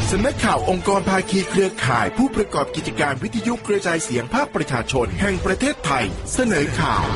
สำนักข่าวองค์กรภาคีเครือข่ายผู้ประกอบกิจการวิทยุกระจายเสียงภาคประชาชนแห่งประเทศไทยเสนอข่าว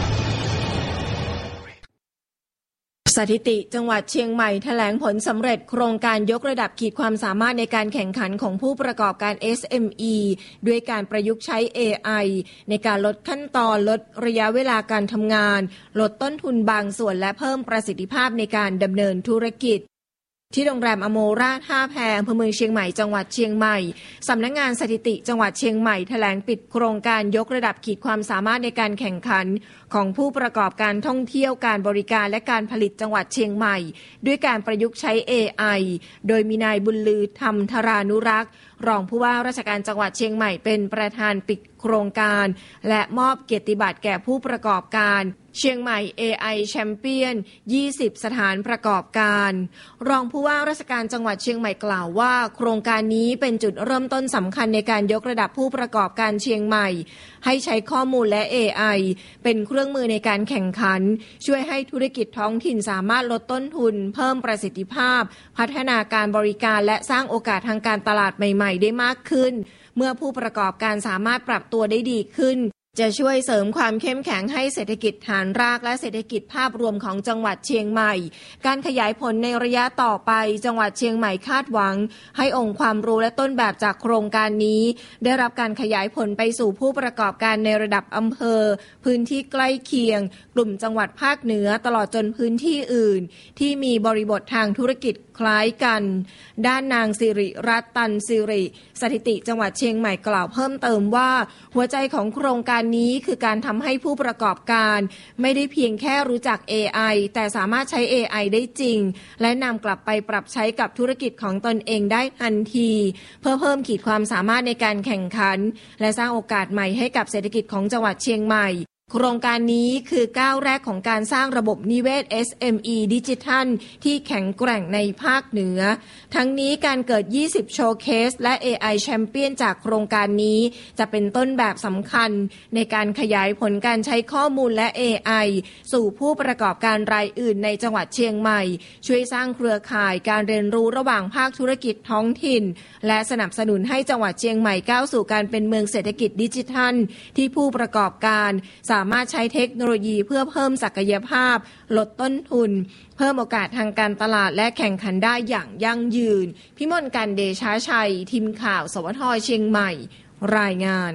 สถิติจังหวัดเชียงใหม่แถลงผลสำเร็จโครงการยกระดับขีดความสามารถในการแข่งขันของผู้ประกอบการ SME ด้วยการประยุกต์ใช้ AI ในการลดขั้นตอนลดระยะเวลาการทำงานลดต้นทุนบางส่วนและเพิ่มประสิทธิภาพในการดำเนินธุรกิจที่โรงแรมอโมราท่าแพอำเภอเมืองเชียงใหม่จังหวัดเชียงใหม่สำนักงานสถิติจังหวัดเชียงใหม่แถลงปิดโครงการยกระดับขีดความสามารถในการแข่งขันของผู้ประกอบการท่องเที่ยวการบริการและการผลิตจังหวัดเชียงใหม่ด้วยการประยุกต์ใช้ AI โดยมีนายบุญลือธรรมธรานุรักษ์รองผู้ว่าราชการจังหวัดเชียงใหม่เป็นประธานปิดโครงการและมอบเกียรติบัตรแก่ผู้ประกอบการเชียงใหม่ AI Champion 20 สถานประกอบการรองผู้ว่าราชการจังหวัดเชียงใหม่กล่าวว่าโครงการนี้เป็นจุดเริ่มต้นสำคัญในการยกระดับผู้ประกอบการเชียงใหม่ให้ใช้ข้อมูลและ AI เป็นเครื่องมือในการแข่งขันช่วยให้ธุรกิจท้องถิ่นสามารถลดต้นทุนเพิ่มประสิทธิภาพพัฒนาการบริการและสร้างโอกาสทางการตลาดใหม่ๆได้มากขึ้นเมื่อผู้ประกอบการสามารถปรับตัวได้ดีขึ้นจะช่วยเสริมความเข้มแข็งให้เศรษฐกิจฐานรากและเศรษฐกิจภาพรวมของจังหวัดเชียงใหม่การขยายผลในระยะต่อไปจังหวัดเชียงใหม่คาดหวังให้องค์ความรู้และต้นแบบจากโครงการนี้ได้รับการขยายผลไปสู่ผู้ประกอบการในระดับอำเภอพื้นที่ใกล้เคียงกลุ่มจังหวัดภาคเหนือตลอดจนพื้นที่อื่นที่มีบริบททางธุรกิจคล้ายกันด้านนางสิริรัตน์ตันสิริสถิติจังหวัดเชียงใหม่กล่าวเพิ่มเติมว่าหัวใจของโครงการนี้คือการทำให้ผู้ประกอบการไม่ได้เพียงแค่รู้จัก AI แต่สามารถใช้ AI ได้จริงและนำกลับไปปรับใช้กับธุรกิจของตนเองได้ทันทีเพื่อเพิ่มขีดความสามารถในการแข่งขันและสร้างโอกาสใหม่ให้กับเศรษฐกิจของจังหวัดเชียงใหม่โครงการนี้คือก้าวแรกของการสร้างระบบนิเวศ SME ดิจิทัลที่แข็งแกร่งในภาคเหนือทั้งนี้การเกิด20โชว์เคสและ AI Champion จากโครงการนี้จะเป็นต้นแบบสำคัญในการขยายผลการใช้ข้อมูลและ AI สู่ผู้ประกอบการรายอื่นในจังหวัดเชียงใหม่ช่วยสร้างเครือข่ายการเรียนรู้ระหว่างภาคธุรกิจท้องถิ่นและสนับสนุนให้จังหวัดเชียงใหม่ก้าวสู่การเป็นเมืองเศรษฐกิจดิจิทัลที่ผู้ประกอบการสามารถใช้เทคโนโลยีเพื่อเพิ่มศักยภาพลดต้นทุนเพิ่มโอกาสทางการตลาดและแข่งขันได้อย่างยั่งยืนพิมลกันเดชาชัยทีมข่าวสวทเชียงใหม่รายงาน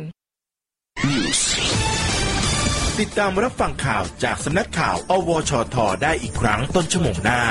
ติดตามรับฟังข่าวจากสำนักข่าวอวชท.ได้อีกครั้งต้นชั่วโมงหน้า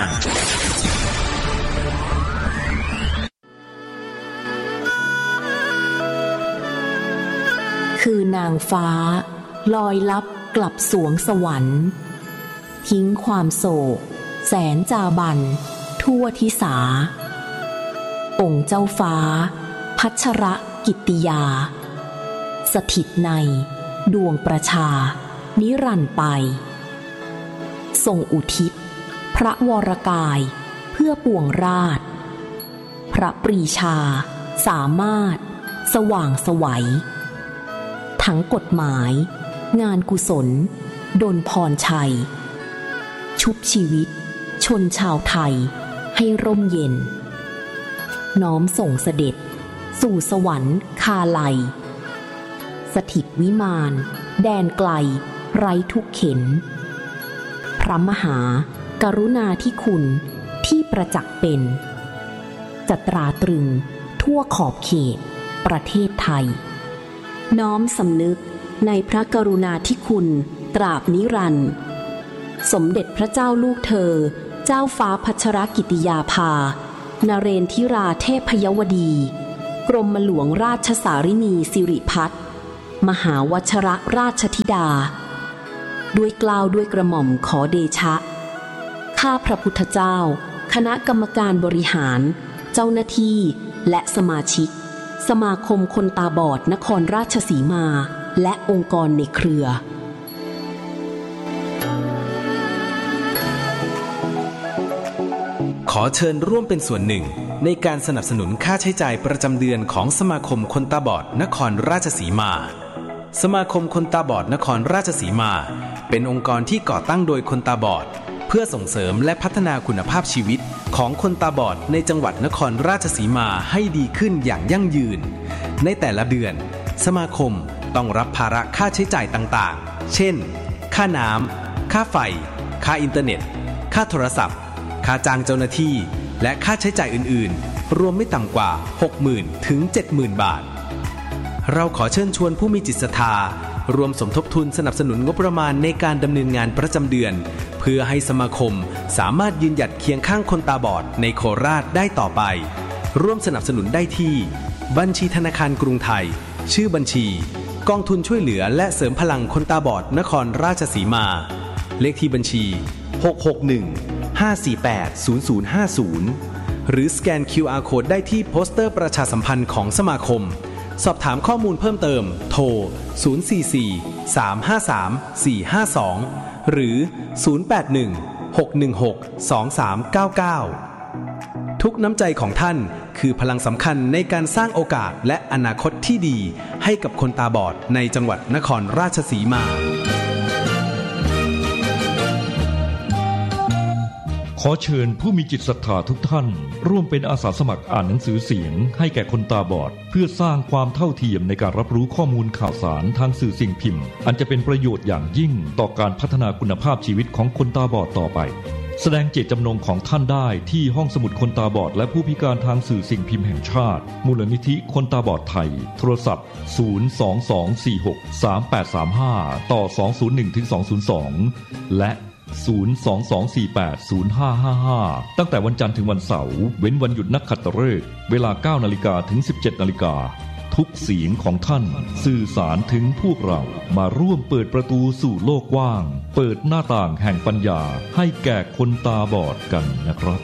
คือนางฟ้าลอยลับกลับสวงสวรรค์ทิ้งความโศกแสนจาบันทั่วทิสาองค์เจ้าฟ้าพัชรกิตติยาสถิตในดวงประชานิรันดร์ไปทรงอุทิศพระวรกายเพื่อปวงราชพระปรีชาสามารถสว่างไสวทั้งกฎหมายงานกุศลดลพรชัยชุบชีวิตชนชาวไทยให้ร่มเย็นน้อมส่งเสด็จสู่สวรรค์คาลัยสถิตวิมานแดนไกลไร้ทุกเข็ญพระมหากรุณาธิคุณที่ประจักษ์เป็นจะตราตรึงทั่วขอบเขตประเทศไทยน้อมสำนึกในพระกรุณาธิคุณตราบนิรันดร์สมเด็จพระเจ้าลูกเธอเจ้าฟ้าพัชรกิติยาภานเรนทิราเทพยวดีกรมหลวงราชสารินีสิริพัฒน์มหาวชรราชธิดาด้วยเกล้าด้วยกระหม่อมขอเดชะข้าพระพุทธเจ้าคณะกรรมการบริหารเจ้าหน้าที่และสมาชิกสมาคมคนตาบอดนครราชสีมาและองค์กรในเครือขอเชิญร่วมเป็นส่วนหนึ่งในการสนับสนุนค่าใช้จ่ายประจำเดือนของสมาคมคนตาบอดนครราชสีมาสมาคมคนตาบอดนครราชสีมาเป็นองค์กรที่ก่อตั้งโดยคนตาบอดเพื่อส่งเสริมและพัฒนาคุณภาพชีวิตของคนตาบอดในจังหวัดนครราชสีมาให้ดีขึ้นอย่างยั่งยืนในแต่ละเดือนสมาคมต้องรับภาระค่าใช้จ่ายต่างๆเช่นค่าน้ำค่าไฟค่าอินเทอร์เน็ตค่าโทรศัพท์ค่าจ้างเจ้าหน้าที่และค่าใช้จ่ายอื่นๆรวมไม่ต่ำกว่า 60,000 ถึง 70,000 บาทเราขอเชิญชวนผู้มีจิตศรัทธารวมสมทบทุนสนับสนุนงบประมาณในการดำเนินงานประจำเดือนเพื่อให้สมาคมสามารถยืนหยัดเคียงข้างคนตาบอดในโคราชได้ต่อไปร่วมสนับสนุนได้ที่บัญชีธนาคารกรุงไทยชื่อบัญชีกองทุนช่วยเหลือและเสริมพลังคนตาบอดนครราชสีมาเลขที่บัญชี661-548-0050หรือสแกน QR Code ได้ที่โปสเตอร์ประชาสัมพันธ์ของสมาคมสอบถามข้อมูลเพิ่มเติมโทร044-353-452หรือ081-616-2399ทุกน้ำใจของท่านคือพลังสำคัญในการสร้างโอกาสและอนาคตที่ดีให้กับคนตาบอดในจังหวัดนครราชสีมาขอเชิญผู้มีจิตศรัทธาทุกท่านร่วมเป็นอาสาสมัครอ่านหนังสือเสียงให้แก่คนตาบอดเพื่อสร้างความเท่าเทียมในการรับรู้ข้อมูลข่าวสารทางสื่อสิ่งพิมพ์อันจะเป็นประโยชน์อย่างยิ่งต่อการพัฒนาคุณภาพชีวิตของคนตาบอดต่อไปแสดงเจตจำนงของท่านได้ที่ห้องสมุดคนตาบอดและผู้พิการทางสื่อสิ่งพิมพ์แห่งชาติมูลนิธิคนตาบอดไทยโทรศัพท์022463835ต่อ201-202และ022480555ตั้งแต่วันจันทร์ถึงวันเสาร์เว้นวันหยุดนักขัตฤกษ์เวลา 9:00 นถึง 17:00 นทุกเสียงของท่านสื่อสารถึงพวกเรามาร่วมเปิดประตูสู่โลกกว้างเปิดหน้าต่างแห่งปัญญาให้แก่คนตาบอดกันนะครับ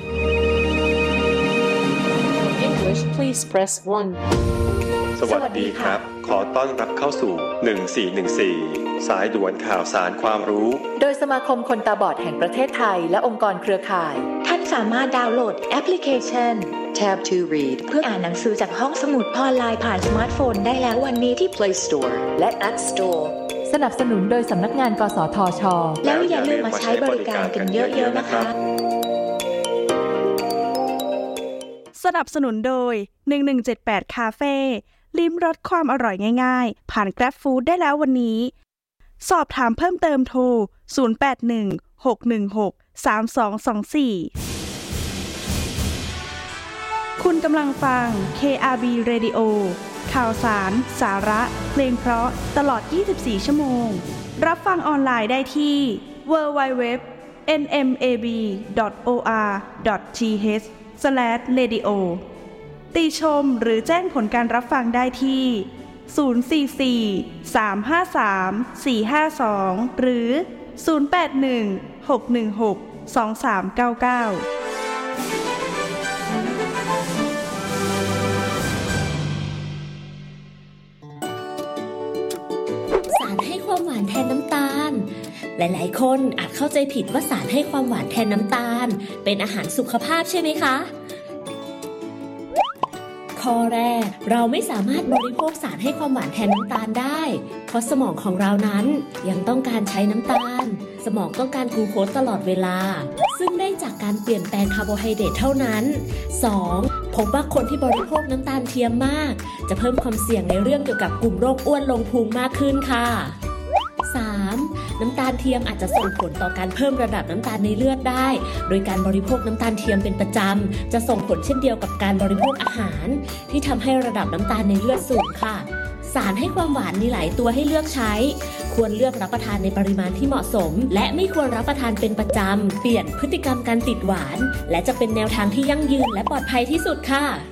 English please press 1 สวัสดีครับขอต้อนรับเข้าสู่1414สายด่วนข่าวสารความรู้โดยสมาคมคนตาบอดแห่งประเทศไทยและองค์กรเครือข่ายท่านสามารถดาวน์โหลดแอปพลิเคชัน Tab to Read เพื่ออ่านหนังสือจากห้องสมุดออนไลน์ผ่านสมาร์ทโฟนได้แล้ววันนี้ที่ Play Store และ App Store สนับสนุนโดยสำนักงานกสทช. แล้วอย่าลืมมาใช้บริการกันเยอะๆนะคะสนับสนุนโดย1178คาเฟ่ลิ้มรสความอร่อยง่ายๆผ่าน Grab Food ได้แล้ววันนี้สอบถามเพิ่มเติมโทร0816163224คุณกำลังฟัง KRB Radio ข่าวสารสาระเพลงเพราะตลอด24ชั่วโมงรับฟังออนไลน์ได้ที่ www.nmab.or.th/radio ติชมหรือแจ้งผลการรับฟังได้ที่044-353-452หรือ081-616-2399 ให้ความหวานแทนน้ำตาลหลายๆคนอาจเข้าใจผิดว่าสารให้ความหวานแทนน้ำตาลเป็นอาหารสุขภาพใช่ไหมคะข้อแรกเราไม่สามารถบริโภคสารให้ความหวานแทนน้ำตาลได้เพราะสมองของเรานั้นยังต้องการใช้น้ำตาลสมองต้องการกลูโคสตลอดเวลาซึ่งได้จากการเปลี่ยนแปลงคาร์โบไฮเดรตเท่านั้น 2. พบว่าคนที่บริโภคน้ำตาลเทียมมากจะเพิ่มความเสี่ยงในเรื่องเกี่ยวกับกลุ่มโรคอ้วนลงพุงมากขึ้นค่ะ 3. น้ำตาลเทียมอาจจะส่งผลต่อการเพิ่มระดับน้ำตาลในเลือดได้โดยการบริโภคน้ำตาลเทียมเป็นประจำจะส่งผลเช่นเดียวกับการบริโภคอาหารที่ทำให้ระดับน้ำตาลในเลือดสูงค่ะสารให้ความหวานมีหลายตัวให้เลือกใช้ควรเลือกรับประทานในปริมาณที่เหมาะสมและไม่ควรรับประทานเป็นประจำเปลี่ยนพฤติกรรมการติดหวานและจะเป็นแนวทางที่ยั่งยืนและปลอดภัยที่สุดค่ะ